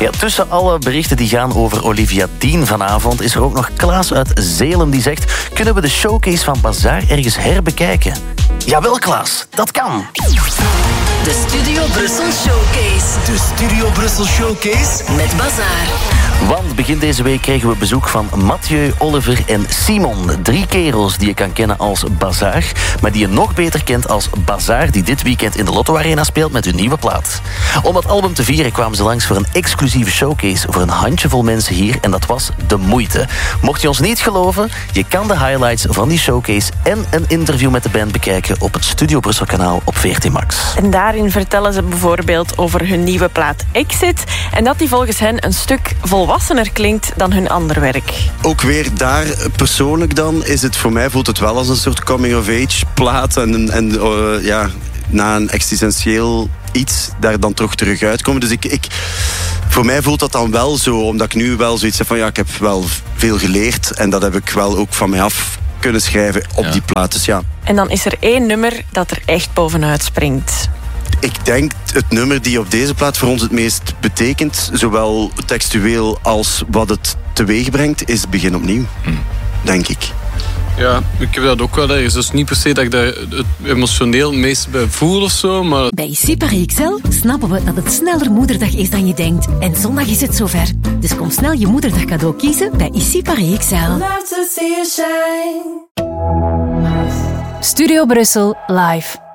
Ja, tussen alle berichten die gaan over Olivia Dean vanavond is er ook nog Klaas uit Zelem die zegt: kunnen we de showcase van Bazaar ergens herbekijken? Jawel, Klaas, dat kan. De Studio Brussel Showcase. De Studio Brussel Showcase Met Bazaar. Want begin deze week kregen we bezoek van Mathieu, Oliver en Simon. 3 kerels die je kan kennen als Bazaar, maar die je nog beter kent als Bazaar, die dit weekend in de Lotto Arena speelt met hun nieuwe plaat. Om dat album te vieren kwamen ze langs voor een exclusieve showcase voor een handjevol mensen hier en dat was de moeite. Mocht je ons niet geloven, je kan de highlights van die showcase en een interview met de band bekijken op het Studio Brussel kanaal op VRT Max. En daarin vertellen ze bijvoorbeeld over hun nieuwe plaat Exit en dat die volgens hen een stuk volwassener klinkt dan hun ander werk. Ook weer daar persoonlijk dan is het voor mij, voelt het wel als een soort coming-of-age plaat en na een existentieel iets daar dan toch terug uitkomen. Dus voor mij voelt dat dan wel zo, omdat ik nu wel zoiets heb van ik heb wel veel geleerd en dat heb ik wel ook van mij af kunnen schrijven op die plaat. Dus ja. En dan is er 1 nummer dat er echt bovenuit springt. Ik denk het nummer die op deze plaat voor ons het meest betekent, zowel textueel als wat het teweeg brengt, is Begin opnieuw. Denk ik. Ja, ik heb dat ook wel ergens. Dus niet per se dat ik daar het emotioneel het meest bij voel of zo, maar... Bij IC Paris XL snappen we dat het sneller moederdag is dan je denkt. En zondag is het zover. Dus kom snel je moederdag cadeau kiezen bij IC Paris XL. Studio Brussel live.